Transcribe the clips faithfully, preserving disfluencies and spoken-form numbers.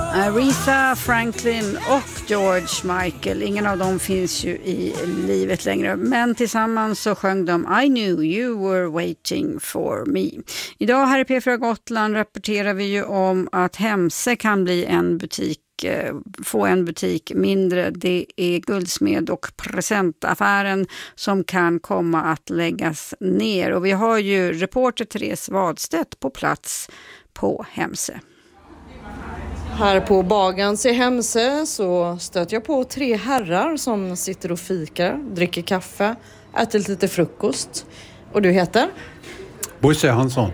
Aretha Franklin och George Michael. Ingen av dem finns ju i livet längre. Men tillsammans så sjöng de I knew you were waiting for me. Idag här i P fyra Gotland rapporterar vi ju om att Hemse kan bli en butik, få en butik mindre. Det är guldsmed- och presentaffären som kan komma att läggas ner. Och vi har ju reporter Therese Wadstedt på plats på Hemse. Här på Bagans i Hemse så stöter jag på tre herrar som sitter och fikar, dricker kaffe, äter lite frukost. Och du heter? Bosse Hansson.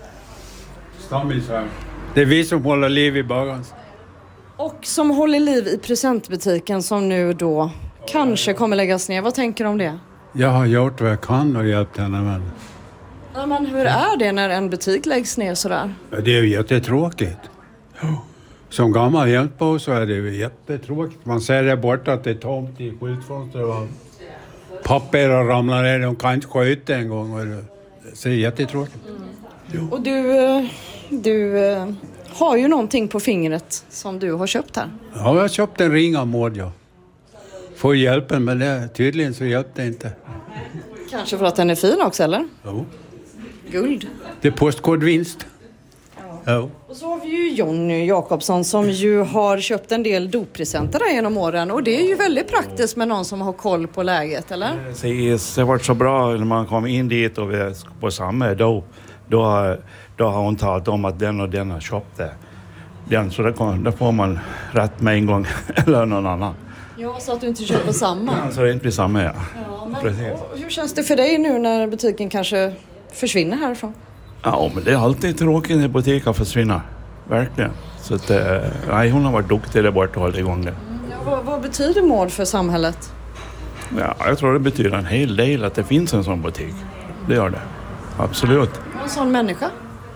Stammis här. Det är vi som håller liv i Bagans. Och som håller liv i presentbutiken som nu då kanske kommer läggas ner. Vad tänker du om det? Jag har gjort vad jag kan och hjälpt henne. Men... Ja, men hur är det när en butik läggs ner sådär? Det är ju jättetråkigt. Som gammal hjälpbos så är det ju jättetråkigt. Man ser där borta att det är tomt i skyltfönster och papper och ramlar ner. De kan inte skjuta en gång. Och det ser jättetråkigt. Mm. Och du, du har ju någonting på fingret som du har köpt här. Ja, jag har köpt en ring av Maud, ja. Får hjälpen, men det, tydligen så hjälpte det inte. Kanske för att den är fin också, eller? Jo. Guld. Det är postkodvinst. Ja. Och så har vi ju Jonny Jakobsson som ju har köpt en del doppresenter där genom åren. Och det är ju väldigt praktiskt med någon som har koll på läget, eller? Det har varit så bra när man kom in dit och vi på samma då. Då, då har hon talat om att den och den har köpt det. Den, så då får man rätt med en gång eller någon annan. Ja, så att du inte köper samma. Ja, så det inte blir samma, ja. Ja, men hur känns det för dig nu när butiken kanske försvinner härifrån? Ja, men det är alltid tråkigt när butiken försvinner. Verkligen. Så att, nej, hon har varit duktig där borta och hållit igång det. Ja, vad, vad betyder Maud för samhället? Ja, jag tror det betyder en hel del att det finns en sån butik. Det gör det. Absolut. En sån människa?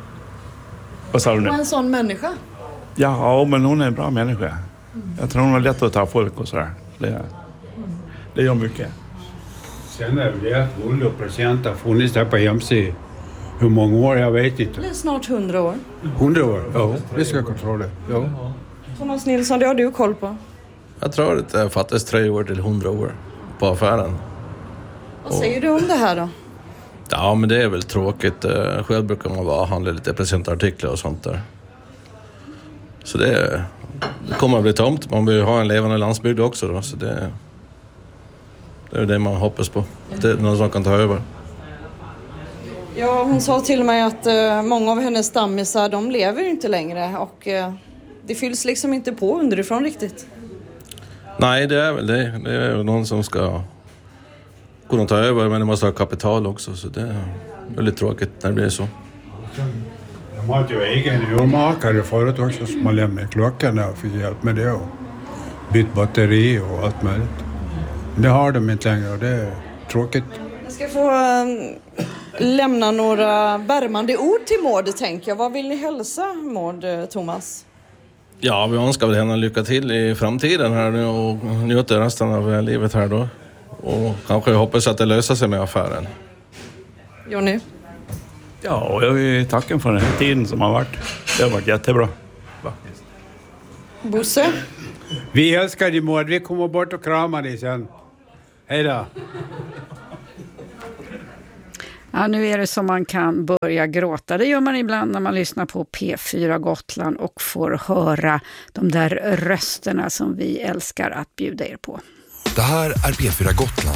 Vad sa du nu? En sån människa? Ja, men hon är en bra människa. Mm. Jag tror hon har lätt att ta folk och sådär. Det, det gör mycket. Sen är det att guld och present har funnits där på Hemse. Hur många år, jag vet inte. Det är snart hundra år. Hundra år, ja. Det ska jag kontrollera. Ja. Thomas Nilsson, det har du koll på? Jag tror att det fattas tre år till hundra år på affären. Vad säger du om det här då? Ja, men det är väl tråkigt. Själv brukar man vara handla lite presentartiklar och sånt där. Så det, det kommer att bli tomt. Man vill ha en levande landsbygd också då. Så det, det är det man hoppas på. Att det är någon som kan ta över. Ja, hon sa till mig att uh, många av hennes stammisar, de lever ju inte längre. Och uh, det fylls liksom inte på underifrån riktigt. Nej, det är väl det. Det är någon som ska kunna ta över, men det måste ha kapital också. Så det är väldigt tråkigt när det blir så. De har ju egen urmakare företag som har lämnat klockan och fick hjälp med det och bytt batteri och allt möjligt. Det har de inte längre och det är tråkigt. Jag ska få um, lämna några värmande ord till Maud, tänker jag. Vad vill ni hälsa Maud, Thomas? Ja, vi önskar väl henne lycka till i framtiden här nu och njuta resten av livet här då. Och kanske hoppas att det löser sig med affären. Jonny? Ja, jag vill tacka för den här tiden som har varit. Det har varit jättebra. Faktiskt. Bosse? Vi älskar dig, Maud. Vi kommer bort och kramar dig sen. Hej då. Ja, nu är det som man kan börja gråta. Det gör man ibland när man lyssnar på P fyra Gotland och får höra de där rösterna som vi älskar att bjuda er på. Det här är P fyra Gotland.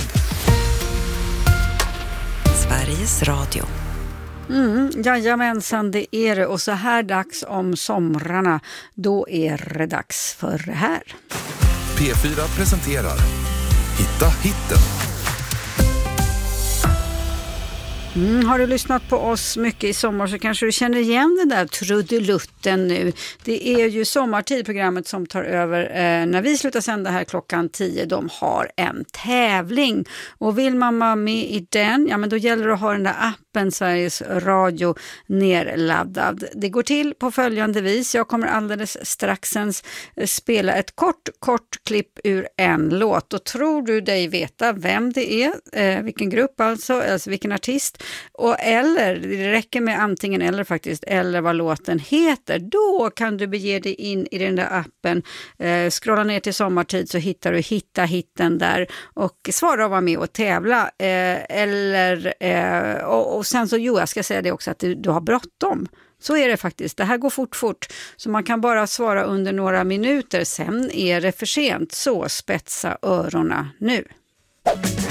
Sveriges Radio. Mm, jajamensan, det är det. Och så här dags om somrarna, då är det dags för det här. P fyra presenterar Hitta hitten. Mm, har du lyssnat på oss mycket i sommar så kanske du känner igen den där trudelutten nu. Det är ju sommartidprogrammet som tar över eh, när vi slutar sända här klockan tio. De har en tävling och vill man vara med i den, ja men då gäller det att ha den där appen Sveriges Radio nerladdad. Det går till på följande vis. Jag kommer alldeles strax spela ett kort, kort klipp ur en låt. Och tror du dig veta vem det är, eh, vilken grupp alltså, alltså vilken artist, Och eller, det räcker med antingen eller faktiskt, eller vad låten heter. Då kan du bege dig in i den där appen. Eh, scrolla ner till sommartid så hittar du Hitta hitten där. Och svara och vara med och tävla. Eh, eller, eh, och, och sen så, jo jag ska säga det också att du, du har bråttom. Så är det faktiskt. Det här går fort fort. Så man kan bara svara under några minuter. Sen är det för sent. Så spetsa örorna nu.